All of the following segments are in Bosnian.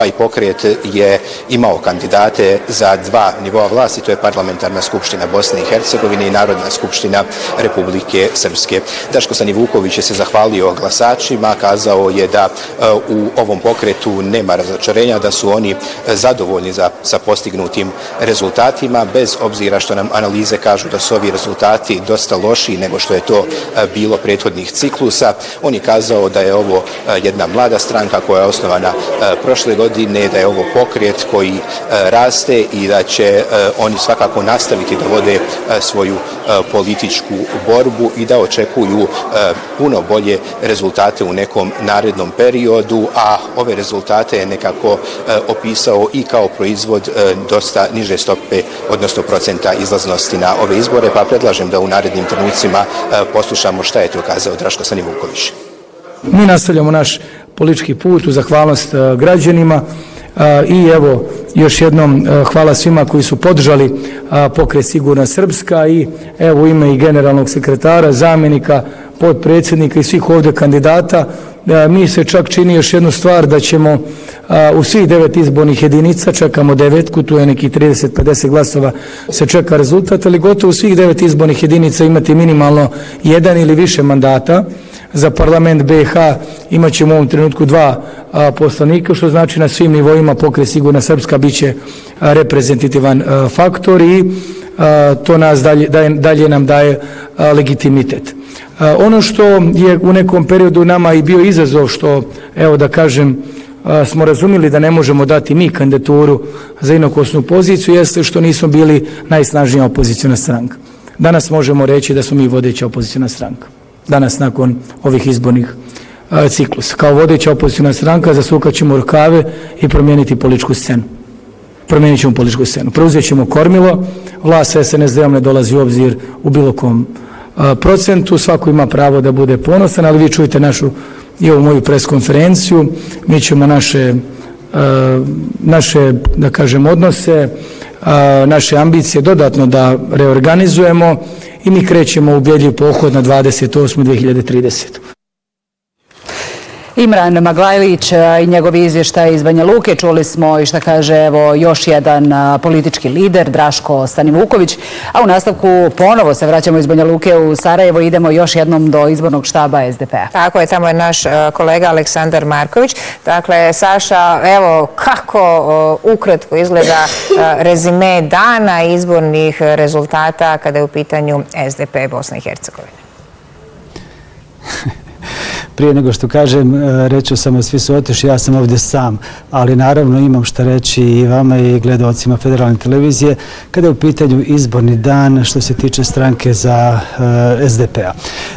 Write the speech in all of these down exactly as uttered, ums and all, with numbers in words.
Ovaj pokret je imao kandidate za dva nivoa vlasti, to je Parlamentarna skupština Bosne i Hercegovine i Narodna skupština Republike Srpske. Daško Stanivuković je se zahvalio glasačima, kazao je da u ovom pokretu nema razočarenja, da su oni zadovoljni za, sa postignutim rezultatima, bez obzira što nam analize kažu da su ovi rezultati dosta lošiji nego što je to bilo prethodnih ciklusa. On je kazao da je ovo jedna mlada stranka koja je osnovana prošle godine, da je ovo pokret koji raste i da će oni svakako nastaviti da vode svoju političku borbu i da očekuju puno bolje rezultate u nekom narednom periodu, a ove rezultate je nekako opisao i kao proizvod dosta niže stope, odnosno procenta izlaznosti na ove izbore, pa predlažem da u narednim trenucima poslušamo šta je to kazao Draško Stanivuković. Mi nastavljamo naš politički put u zahvalnost građanima i evo još jednom hvala svima koji su podržali pokret Sigurna Srpska i evo u ime i generalnog sekretara, zamjenika, potpredsjednika i svih ovdje kandidata. Mi se čak čini još jednu stvar da ćemo u svih devet izbornih jedinica, čekamo devetku, tu je nekih trideset do pedeset glasova, se čeka rezultat, ali gotovo u svih devet izbornih jedinica imati minimalno jedan ili više mandata. Za parlament B i H imat ćemo u ovom trenutku dva a, poslanika, što znači na svim nivoima pokret Sigurna Srpska bit će a, reprezentativan a, faktor i a, to nas dalje, daje, dalje nam daje a, legitimitet. A, ono što je u nekom periodu nama i bio izazov, što evo da kažem a, smo razumjeli da ne možemo dati mi kandidaturu za inokosnu poziciju, jeste što nismo bili najsnažnija opozicijona stranka. Danas možemo reći da smo mi vodeća opozicijona stranka. Danas nakon ovih izbornih a, ciklusa. Kao vodeća opozicijona stranka zasukat ćemo rukave i promijeniti političku scenu. Promijenit ćemo političku scenu. Preuzet ćemo kormilo, vlast sa S N S D-om ne dolazi u obzir u bilo kom a, procentu, svako ima pravo da bude ponosan, ali vi čujete našu i ovu moju preskonferenciju, mi ćemo naše, a, naše da kažem, odnose, a, naše ambicije dodatno da reorganizujemo i mi krećemo u ubjedljiv pohod na dvadeset osme dve hiljade tridesete. Imran Maglajlić i njegovi izvještaj iz Banja Luke. Čuli smo i šta kaže evo još jedan politički lider, Draško Stanivuković. A u nastavku ponovo se vraćamo iz Banja Luke u Sarajevo i idemo još jednom do izbornog štaba S D P-a. Tako je, tamo je naš kolega Aleksandar Marković. Dakle, Saša, evo kako ukratko izgleda rezime dana izbornih rezultata kada je u pitanju S D P Bosne i Hercegovine. Prije nego što kažem, reću samo svi su otišli, ja sam ovdje sam, ali naravno imam što reći i vama i gledalcima Federalne televizije kada je u pitanju izborni dan što se tiče stranke za S D P-a.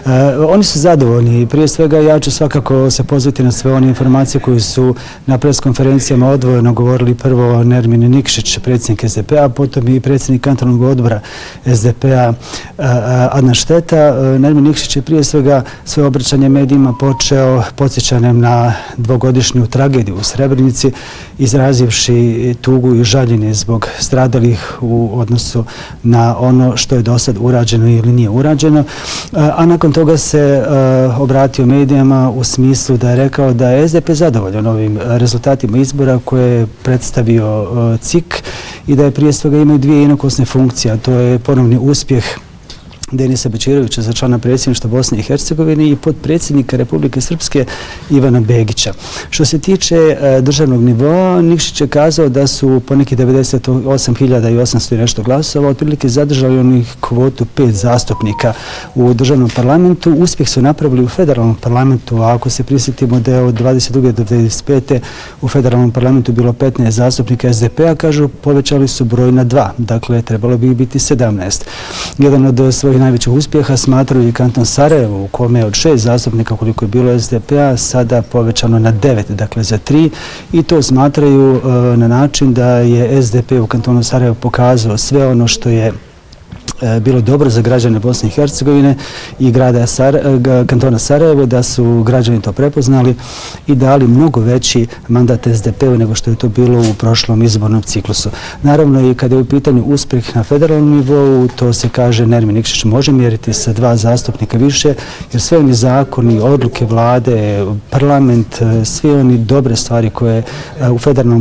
Oni su zadovoljni. Prije svega ja ću svakako se pozvati na sve one informacije koje su na preskonferencijama odvojeno govorili prvo Nermin Nikšić, predsjednik S D P-a, potom i predsjednik kantonalnog odbora S D P-a Adnan Šteta. Nermin Nikšić je prije svega svoje obraćanje medijima počeo podsjećanjem na dvogodišnju tragediju u Srebrenici, izrazivši tugu i žaljenje zbog stradalih u odnosu na ono što je do sad urađeno ili nije urađeno. A nakon toga se obratio medijama u smislu da je rekao da je S D P zadovoljan ovim rezultatima izbora koje je predstavio C I K i da je prije svega imaju dvije inokosne funkcije, a to je ponovni uspjeh Denisa Bečirovića za člana predsjedništva Bosne i Hercegovine i potpredsjednika Republike Srpske Ivana Begića. Što se tiče e, državnog nivoa, Nikšić je kazao da su po neki devedeset osam hiljada osamsto i nešto glasova otprilike zadržali onih kvotu pet zastupnika u državnom parlamentu. Uspjeh su napravili u federalnom parlamentu, a ako se prisjetimo da je od dvadeset druge do dvadeset pete u federalnom parlamentu bilo petnaest zastupnika S D P-a, kažu povećali su broj na dva, dakle trebalo bi biti sedamnaest. Jedan od svojih najvećih uspjeha smatraju i kanton Sarajevo u kome je od šest zastupnika koliko je bilo S D P-a sada povećano na devet, dakle za tri, i to smatraju e, na način da je S D P u kantonu Sarajevo pokazao sve ono što je bilo dobro za građane Bosne i Hercegovine i grada Sar, kantona Sarajevo, da su građani to prepoznali i dali mnogo veći mandat S D P-u nego što je to bilo u prošlom izbornom ciklusu. Naravno i kada je u pitanju uspjeh na federalnom nivou, to se kaže Nermin Nikšić može mjeriti sa dva zastupnika više, jer sve oni zakoni, odluke vlade, parlament, sve oni dobre stvari koje u federalnom